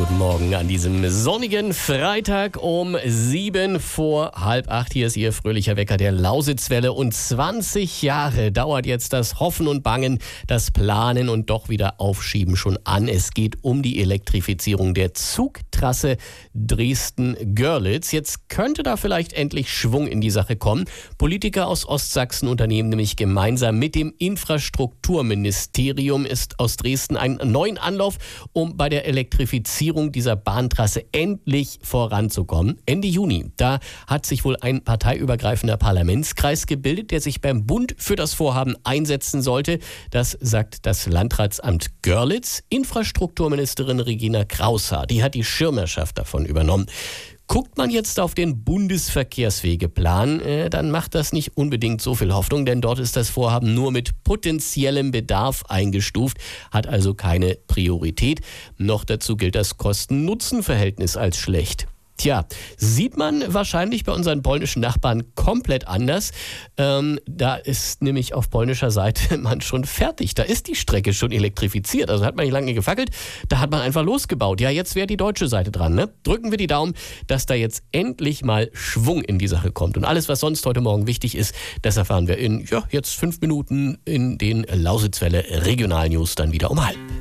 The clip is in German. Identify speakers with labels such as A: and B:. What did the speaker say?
A: guten Morgen an diesem sonnigen Freitag um 7:45. Hier ist Ihr fröhlicher Wecker der Lausitzwelle. Und 20 Jahre dauert jetzt das Hoffen und Bangen, das Planen und doch wieder Aufschieben schon an. Es geht um die Elektrifizierung der Zugtrasse Dresden-Görlitz. Jetzt könnte da vielleicht endlich Schwung in die Sache kommen. Politiker aus Ostsachsen unternehmen nämlich gemeinsam mit dem Infrastrukturministerium aus Dresden einen neuen Anlauf, um bei der Elektrifizierung dieser Bahntrasse endlich voranzukommen. Ende Juni, da hat sich wohl ein parteiübergreifender Parlamentskreis gebildet, der sich beim Bund für das Vorhaben einsetzen sollte. Das sagt das Landratsamt Görlitz. Infrastrukturministerin Regina Kraushaar, die hat die Schirmherrschaft davon übernommen. Guckt man jetzt auf den Bundesverkehrswegeplan, dann macht das nicht unbedingt so viel Hoffnung, denn dort ist das Vorhaben nur mit potenziellem Bedarf eingestuft, hat also keine Priorität. Noch dazu gilt das Kosten-Nutzen-Verhältnis als schlecht. Tja, sieht man wahrscheinlich bei unseren polnischen Nachbarn komplett anders. Da ist nämlich auf polnischer Seite man schon fertig. Da ist die Strecke schon elektrifiziert. Also hat man nicht lange gefackelt, da hat man einfach losgebaut. Ja, jetzt wäre die deutsche Seite dran, ne? Drücken wir die Daumen, dass da jetzt endlich mal Schwung in die Sache kommt. Und alles, was sonst heute Morgen wichtig ist, das erfahren wir in jetzt 5 Minuten in den Lausitzwelle Regionalnews dann wieder um 12:30.